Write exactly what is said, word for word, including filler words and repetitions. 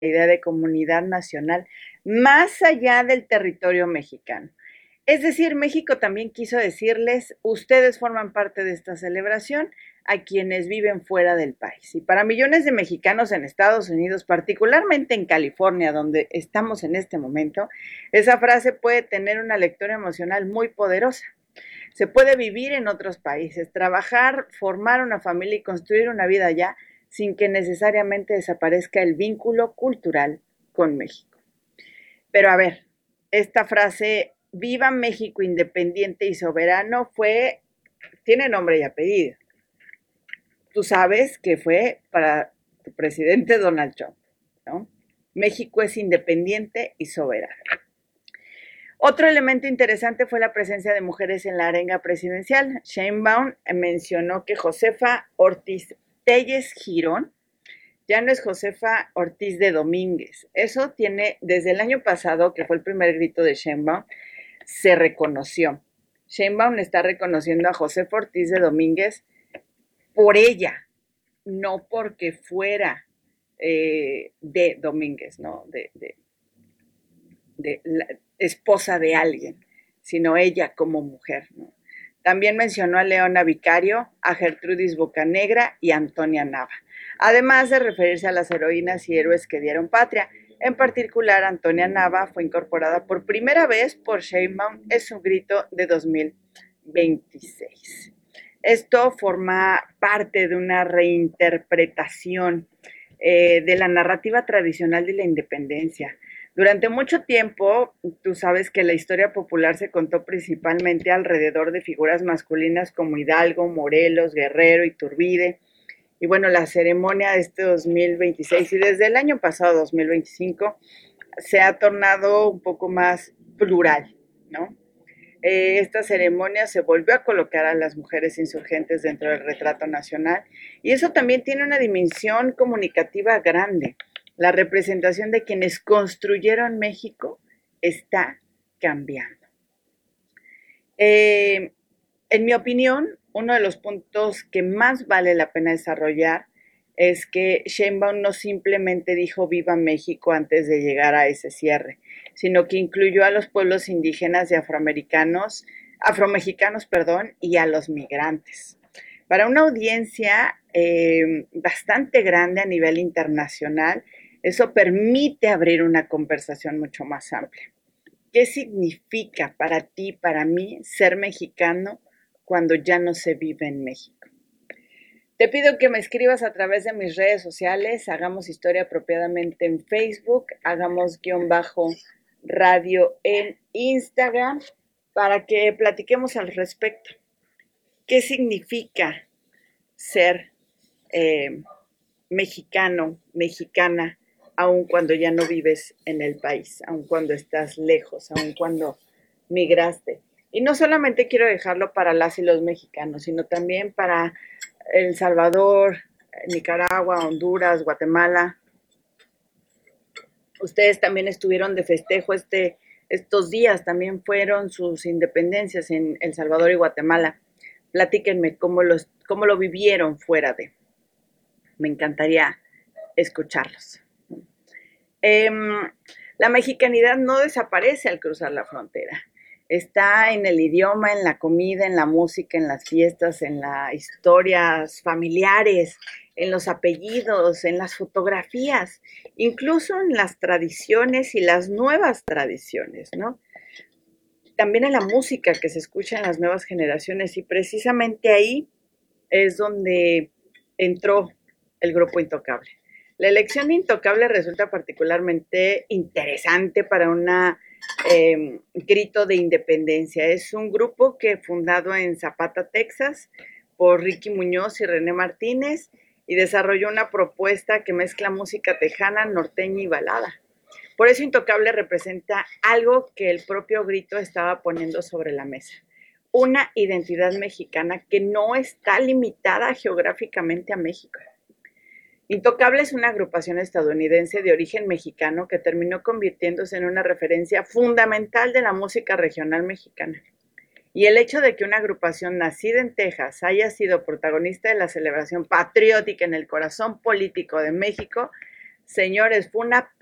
idea de comunidad nacional más allá del territorio mexicano. Es decir, México también quiso decirles, ustedes forman parte de esta celebración a quienes viven fuera del país. Y para millones de mexicanos en Estados Unidos, particularmente en California, donde estamos en este momento, esa frase puede tener una lectura emocional muy poderosa. Se puede vivir en otros países, trabajar, formar una familia y construir una vida allá sin que necesariamente desaparezca el vínculo cultural con México. Pero a ver, esta frase, viva México independiente y soberano, fue, tiene nombre y apellido. Tú sabes que fue para tu presidente Donald Trump, ¿no? México es independiente y soberano. Otro elemento interesante fue la presencia de mujeres en la arenga presidencial. Sheinbaum mencionó que Josefa Ortiz Telles Girón ya no es Josefa Ortiz de Domínguez. Eso tiene, desde el año pasado, que fue el primer grito de Sheinbaum, se reconoció. Sheinbaum está reconociendo a Josefa Ortiz de Domínguez por ella, no porque fuera eh, de Domínguez, ¿no? De, de, de la esposa de alguien, sino ella como mujer, ¿no? También mencionó a Leona Vicario, a Gertrudis Bocanegra y a Antonia Nava, además de referirse a las heroínas y héroes que dieron patria. En particular, Antonia Nava fue incorporada por primera vez por Sheinbaum en su grito de dos mil veintiséis. Esto forma parte de una reinterpretación eh, de la narrativa tradicional de la independencia. Durante mucho tiempo, tú sabes que la historia popular se contó principalmente alrededor de figuras masculinas como Hidalgo, Morelos, Guerrero, Iturbide. Y bueno, la ceremonia de este dos mil veintiséis y desde el año pasado, dos mil veinticinco, se ha tornado un poco más plural, ¿no? Eh, esta ceremonia se volvió a colocar a las mujeres insurgentes dentro del retrato nacional y eso también tiene una dimensión comunicativa grande. La representación de quienes construyeron México está cambiando. Eh, en mi opinión, uno de los puntos que más vale la pena desarrollar es que Sheinbaum no simplemente dijo viva México antes de llegar a ese cierre, sino que incluyó a los pueblos indígenas y afroamericanos, afromexicanos, perdón, y a los migrantes. Para una audiencia eh, bastante grande a nivel internacional, eso permite abrir una conversación mucho más amplia. ¿Qué significa para ti, para mí, ser mexicano cuando ya no se vive en México? Te pido que me escribas a través de mis redes sociales, hagamos historia apropiadamente en Facebook, hagamos guión bajo radio en Instagram, para que platiquemos al respecto. ¿Qué significa ser eh, mexicano, mexicana, aun cuando ya no vives en el país, aun cuando estás lejos, aun cuando migraste? Y no solamente quiero dejarlo para las y los mexicanos, sino también para El Salvador, Nicaragua, Honduras, Guatemala. Ustedes también estuvieron de festejo este, estos días, también fueron sus independencias en El Salvador y Guatemala. Platíquenme cómo, los, cómo lo vivieron fuera de. Me encantaría escucharlos. Eh, la mexicanidad no desaparece al cruzar la frontera. Está en el idioma, en la comida, en la música, en las fiestas, en las historias familiares, en los apellidos, en las fotografías, incluso en las tradiciones y las nuevas tradiciones, ¿no? También en la música que se escucha en las nuevas generaciones y precisamente ahí es donde entró el grupo Intocable. La elección de Intocable resulta particularmente interesante para una Eh, grito de independencia. Es un grupo que fundado en Zapata, Texas, por Ricky Muñoz y René Martínez, y desarrolló una propuesta que mezcla música tejana, norteña y balada. Por eso Intocable representa algo que el propio grito estaba poniendo sobre la mesa. Una identidad mexicana que no está limitada geográficamente a México. Intocable es una agrupación estadounidense de origen mexicano que terminó convirtiéndose en una referencia fundamental de la música regional mexicana. Y el hecho de que una agrupación nacida en Texas haya sido protagonista de la celebración patriótica en el corazón político de México Señores, fue una